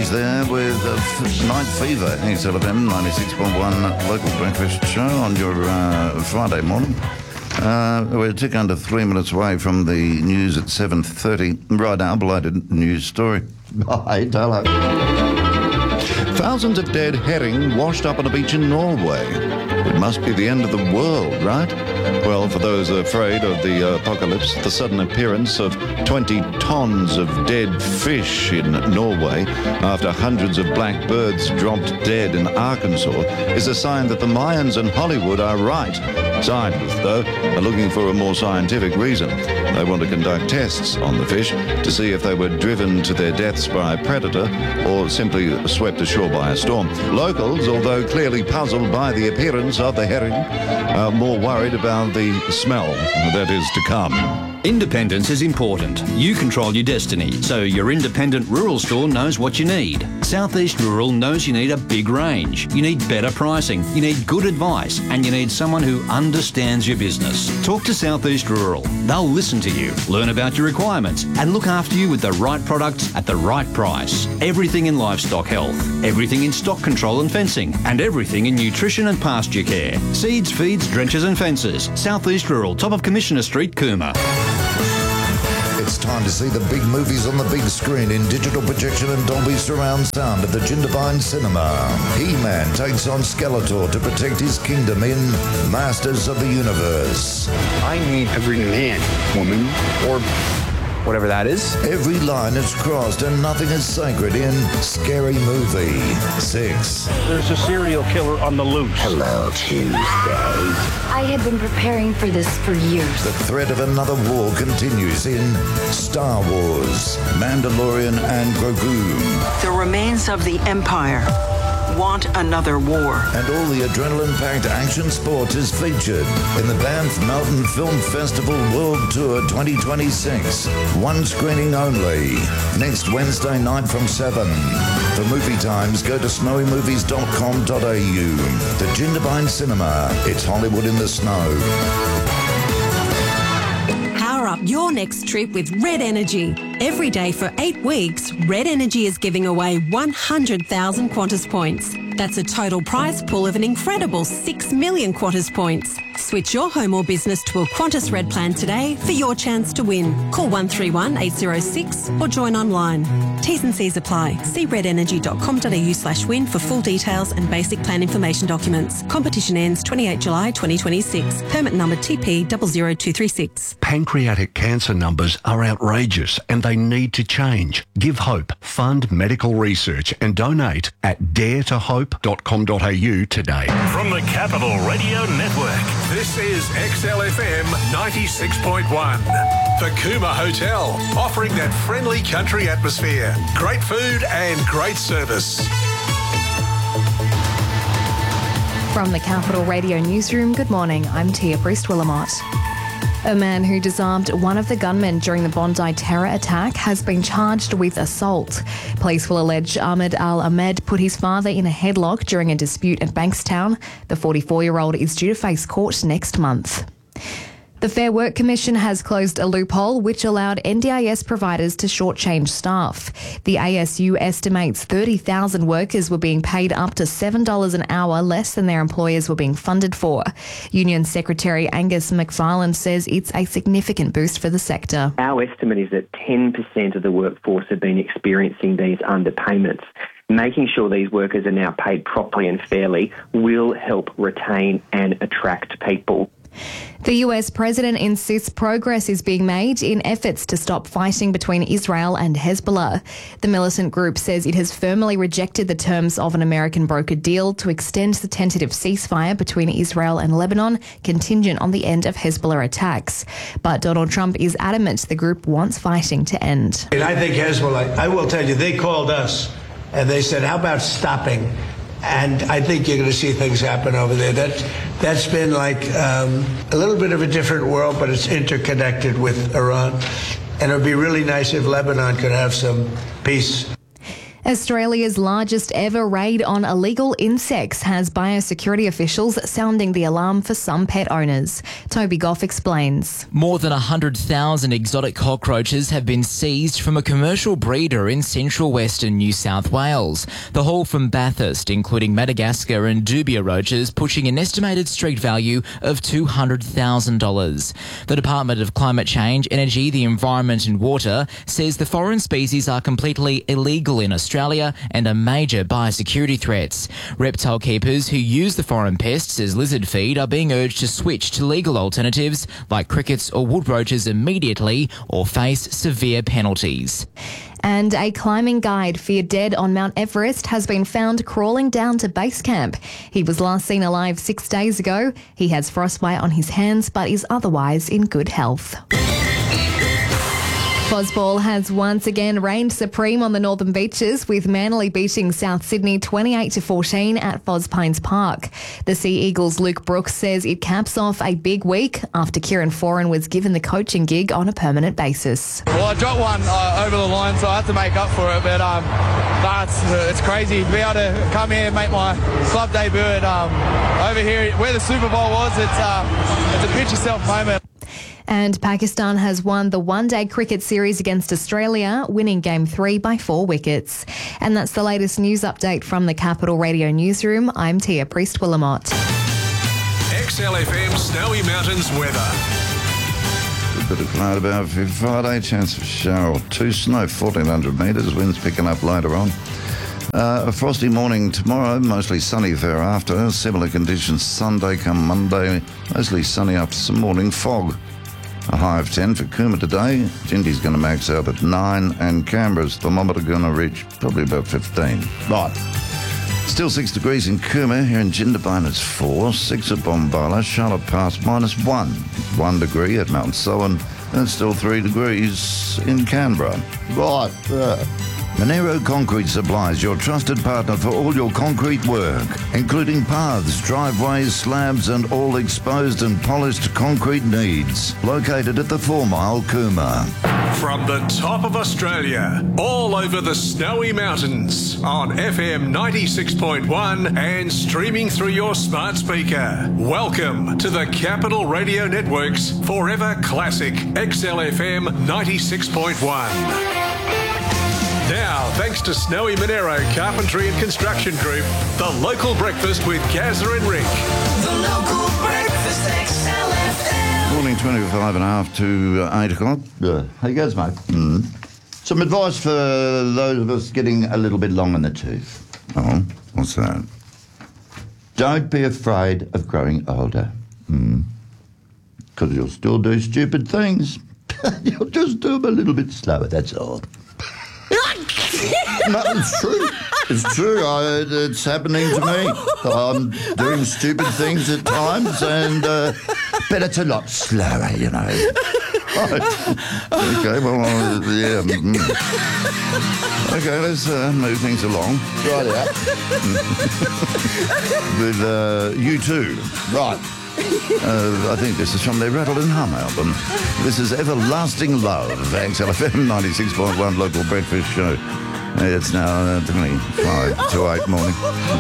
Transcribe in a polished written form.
Breeze there with Night Fever, XLFM 96.1 local breakfast show on your Friday morning. We're a tick under 3 minutes away from the news at 7:30. Right now, belated news story. Bye, hello. Thousands of dead herring washed up on a beach in Norway. It must be the end of the world, right? Well, for those afraid of the apocalypse, the sudden appearance of 20 tons of dead fish in Norway after hundreds of black birds dropped dead in Arkansas is a sign that the Mayans and Hollywood are right. Scientists, though, are looking for a more scientific reason. They want to conduct tests on the fish to see if they were driven to their deaths by a predator or simply swept ashore by a storm. Locals, although clearly puzzled by the appearance of the herring, are more worried about the smell that is to come. Independence is important. You control your destiny, so your independent rural store knows what you need. Southeast Rural knows you need a big range. You need better pricing, you need good advice, and you need someone who understands your business. Talk to Southeast Rural. They'll listen to you, learn about your requirements, and look after you with the right products at the right price. Everything in livestock health, everything in stock control and fencing, and everything in nutrition and pasture care. Seeds, feeds, drenches and fences. Southeast Rural, top of Commissioner Street, Cooma. It's time to see the big movies on the big screen in digital projection and Dolby surround sound at the Jindabyne Cinema. He-Man takes on Skeletor to protect his kingdom in Masters of the Universe. I need every man, woman, or whatever that is. Every line is crossed and nothing is sacred in Scary Movie 6. There's a serial killer on the loose. Hello, Tuesday. I had been preparing for this for years. The threat of another war continues in Star Wars, Mandalorian and Grogu. The remains of the Empire want another war. And all the adrenaline-packed action sport is featured in the Banff Mountain Film Festival World Tour 2026. One screening only. Next Wednesday night from 7. For movie times, go to snowymovies.com.au. The Jindabyne Cinema. It's Hollywood in the snow. Power up your next trip with Red Energy. Every day for 8 weeks, Red Energy is giving away 100,000 Qantas points. That's a total prize pool of an incredible 6 million Qantas points. Switch your home or business to a Qantas Red plan today for your chance to win. Call 131 806 or join online. T's and C's apply. See redenergy.com.au/win for full details and basic plan information documents. Competition ends 28 July 2026. Permit number TP00236. Pancreatic cancer numbers are outrageous and they need to change. Give hope, fund medical research and donate at daretohope.com.au today. From the Capital Radio Network, this is XLFM 96.1. The Cooma Hotel, offering that friendly country atmosphere, great food and great service. From the Capital Radio Newsroom, good morning, I'm Tia Priest-Willamot. A man who disarmed one of the gunmen during the Bondi terror attack has been charged with assault. Police will allege Ahmed Al-Ahmed put his father in a headlock during a dispute at Bankstown. The 44-year-old is due to face court next month. The Fair Work Commission has closed a loophole which allowed NDIS providers to shortchange staff. The ASU estimates 30,000 workers were being paid up to $7 an hour less than their employers were being funded for. Union Secretary Angus McFarlane says it's a significant boost for the sector. Our estimate is that 10% of the workforce have been experiencing these underpayments. Making sure these workers are now paid properly and fairly will help retain and attract people. The US president insists progress is being made in efforts to stop fighting between Israel and Hezbollah. The militant group says it has firmly rejected the terms of an American brokered deal to extend the tentative ceasefire between Israel and Lebanon, contingent on the end of Hezbollah attacks. But Donald Trump is adamant the group wants fighting to end. And I think Hezbollah, I will tell you, they called us and they said, how about stopping? And I think you're going to see things happen over there. That's been like a little bit of a different world, but it's interconnected with Iran. And it would be really nice if Lebanon could have some peace. Australia's largest ever raid on illegal insects has biosecurity officials sounding the alarm for some pet owners. Toby Goff explains. More than 100,000 exotic cockroaches have been seized from a commercial breeder in central western New South Wales. The haul from Bathurst, including Madagascar and dubia roaches, pushing an estimated street value of $200,000. The Department of Climate Change, Energy, the Environment and Water says the foreign species are completely illegal in Australia and are major biosecurity threats. Reptile keepers who use the foreign pests as lizard feed are being urged to switch to legal alternatives like crickets or wood roaches immediately or face severe penalties. And a climbing guide feared dead on Mount Everest has been found crawling down to base camp. He was last seen alive 6 days ago. He has frostbite on his hands but is otherwise in good health. Fosball has once again reigned supreme on the northern beaches, with Manly beating South Sydney 28-14 at Fos Pines Park. The Sea Eagles' Luke Brooks says it caps off a big week after Kieran Foran was given the coaching gig on a permanent basis. Well, I dropped one over the line, so I had to make up for it, but it's crazy to be able to come here and make my club debut at, over here where the Super Bowl was. It's a pinch yourself moment. And Pakistan has won the one-day cricket series against Australia, winning Game 3 by 4 wickets. And that's the latest news update from the Capital Radio Newsroom. I'm Tia Priest-Willamot. XLFM Snowy Mountains weather. A bit of cloud about for Friday, chance of shower or two, snow 1,400 metres, winds picking up later on. A frosty morning tomorrow, mostly sunny thereafter. Similar conditions Sunday come Monday, mostly sunny after some morning fog. A high of 10 for Cooma today. Jindy's going to max out at 9 and Canberra's thermometer going to reach probably about 15. Right. Still 6 degrees in Cooma. Here in Jindabyne it's 4. 6 at Bombala. Charlotte Pass -1. 1 degree at Mount Sowan. And still 3 degrees in Canberra. Right. Monero Concrete supplies your trusted partner for all your concrete work, including paths, driveways, slabs and all exposed and polished concrete needs. Located at the 4 Mile Cooma. From the top of Australia, all over the Snowy Mountains, on FM 96.1 and streaming through your smart speaker. Welcome to the Capital Radio Network's Forever Classic XLFM 96.1. Now, thanks to Snowy Monero Carpentry and Construction Group, the local breakfast with Gazza and Rick. The local breakfast, XLFM. Morning, 25 and a half to 8 o'clock. How you goes, mate? Some advice for those of us getting a little bit long in the tooth. Oh, what's that? Don't be afraid of growing older. Because you'll still do stupid things. You'll just do them a little bit slower, that's all. No, it's true. It's true. It's happening to me. I'm doing stupid things at times, and better to lot slower, you know. Right. Okay, well, yeah. Okay, let's move things along. Right out. With U2. Right. I think this is from their Rattle and Hum album. This is Everlasting Love, XLFM 96.1 local breakfast show. It's now 25 to 8 morning.